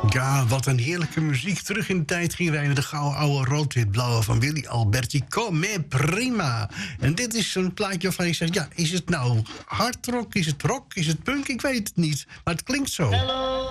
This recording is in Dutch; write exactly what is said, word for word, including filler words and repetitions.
Ja, wat een heerlijke muziek. Terug in de tijd gingen wij naar de gouden oude rood-wit-blauwe van Willy Alberti. Come prima. En dit is een plaatje waarvan je zegt... ja, is het nou hardrock, is het rock, is het punk? Ik weet het niet, maar het klinkt zo. Hello.